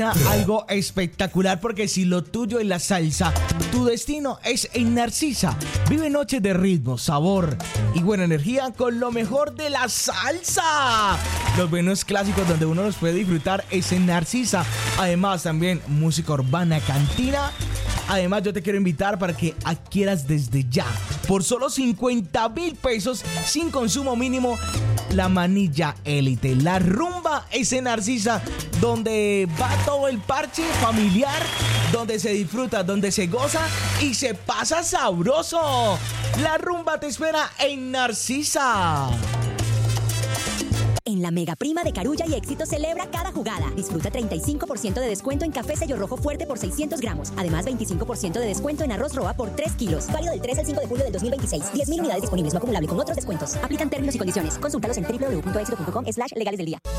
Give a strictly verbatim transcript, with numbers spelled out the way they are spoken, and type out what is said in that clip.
Algo espectacular, porque si lo tuyo es la salsa, tu destino es en Narcisa. Vive noches de ritmo, sabor y buena energía con lo mejor de la salsa. Los buenos clásicos donde uno los puede disfrutar es en Narcisa. Además también música urbana, cantina. Además, yo te quiero invitar para que adquieras desde ya, por solo cincuenta mil pesos, sin consumo mínimo, la manilla élite. La rumba es en Narcisa, donde va todo el parche familiar, donde se disfruta, donde se goza y se pasa sabroso. La rumba te espera en Narcisa. En la Mega Prima de Carulla y Éxito celebra cada jugada. Disfruta treinta y cinco por ciento de descuento en café Sello Rojo Fuerte por seiscientos gramos. Además, veinticinco por ciento de descuento en arroz Roa por tres kilos. Válido del tres al cinco de julio del dos mil veintiséis. diez mil unidades disponibles, no acumulable con otros descuentos. Aplican términos y condiciones. Consúltalos en w w w punto éxito punto com slash legales del día.